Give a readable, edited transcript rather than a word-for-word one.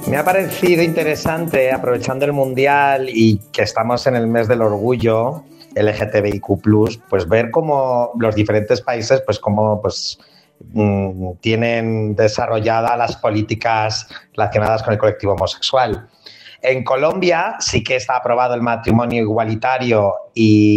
Me ha parecido interesante, aprovechando el Mundial y que estamos en el mes del orgullo LGTBIQ+, pues ver cómo los diferentes países, pues cómo tienen desarrolladas las políticas relacionadas con el colectivo homosexual. En Colombia sí que está aprobado el matrimonio igualitario y